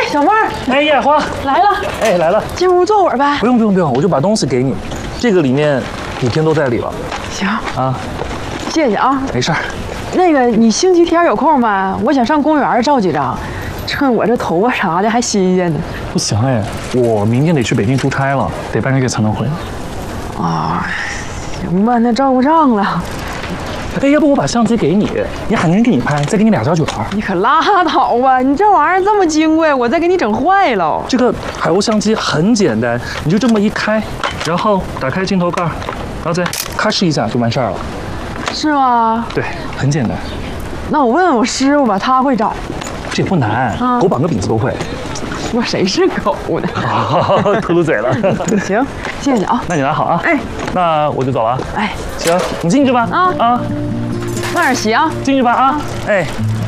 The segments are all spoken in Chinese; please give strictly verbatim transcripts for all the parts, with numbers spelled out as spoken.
小妹儿， 哎，叶花来了， 哎，来了， 进屋坐会儿呗。 不用不用不用，我就把东西给你，这个里面五天都在里了。 行啊， 谢谢啊。 没事儿。 那个，你星期天有空吗？我想上公园照几张，趁我这头发啥的还新鲜呢。 不行哎，我明天得去北京出差了，得半个月才能回来。 啊，行吧，那照不上了。 哎，要不我把相机给你，你喊人给你拍，再给你俩胶卷。 你可拉倒吧！你这玩意儿这么金贵，我再给你整坏了。 这个海鸥相机很简单，你就这么一开，然后打开镜头盖，然后再咔哧一下就完事儿了。 是吗？ 对，很简单。 那我问问我师傅吧，他会找。 这也不难，啊、狗绑个饼子都会。 说谁是狗呢？ 秃噜嘴了。 行，谢谢啊。 那你拿好啊。哎，那我就走了。 哎， 行，你进去吧。啊啊， 慢点洗啊。 进去吧啊。哎。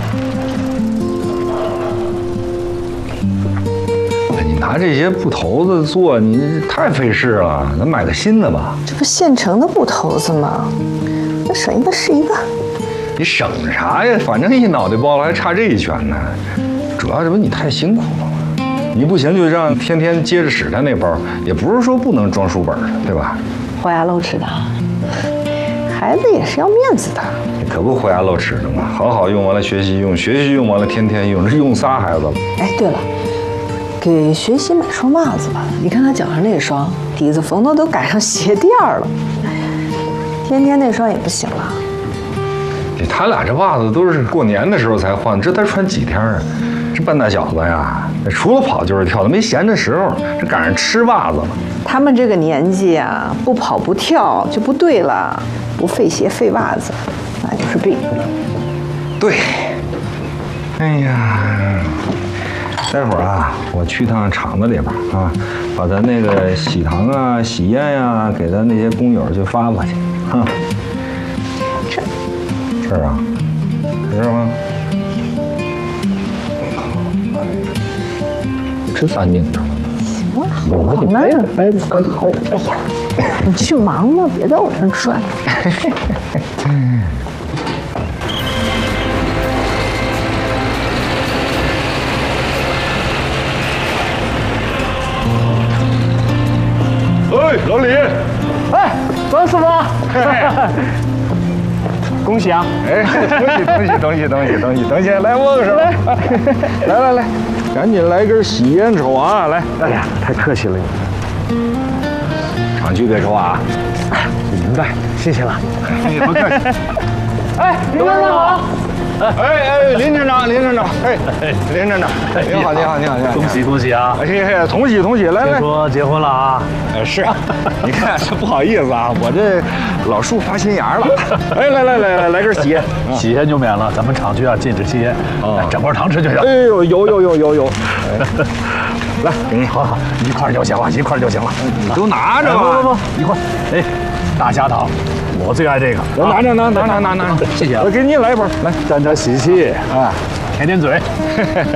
你拿这些布头子做，你太费事了。咱买个新的吧。 这不现成的布头子吗？那省一个是一个。 你省啥呀？反正一脑袋包了，还差这一拳呢。主要这不你太辛苦了吗？你不行就让天天接着使他那包，也不是说不能装书本的，对吧？ 豁牙露齿的，孩子也是要面子的。 你可不豁牙露齿的嘛，好好用完了学习用，学习用完了天天用，这用仨孩子了。 哎，对了，给学习买双袜子吧。你看他脚上那双底子缝的都赶上鞋垫了，天天那双也不行了。 他俩这袜子都是过年的时候才换，这才穿几天啊？这半大小子呀，除了跑就是跳，他没闲着时候，这赶上吃袜子了。 他们这个年纪啊，不跑不跳就不对了，不费鞋费袜子，那就是病。 对。哎呀，待会儿啊，我去趟厂子里边啊，把咱那个喜糖啊、喜烟呀，给咱那些工友去发发去，哈。这这儿啊，在这儿吗？真干净着呢。 行了，好了，哎呀，你去忙吧，别在我这儿转。 哎，老李， 哎，张师傅，恭喜啊！ 哎，恭喜恭喜恭喜恭喜恭喜恭喜！来握个手，来来来，赶紧来根喜烟抽啊！来， 哎呀，太客气了你。 厂区别抽啊！ 明白，谢谢了。 哎，不客气。 哎，林站长好。 哎哎，林站长，林站长，哎，林站长，你好，你好，你好，你好， 恭喜恭喜啊！ 哎，同喜同喜，来来。 听说结婚了啊？ 哎，是，你看这不好意思啊，我这老树发新芽了。哎，来来来来，来根喜烟， 喜烟就免了，咱们厂区啊禁止吸烟，啊，整块糖吃就行。 哎呦，有有有有有。来，给你， 好好，一块就行了，一块就行了。 你都拿着吧。 不不不，一块。哎，大虾糖，我最爱这个。 我拿着，拿拿拿拿拿， 谢谢啊。 我给你来一包，来沾沾喜气啊，舔舔嘴。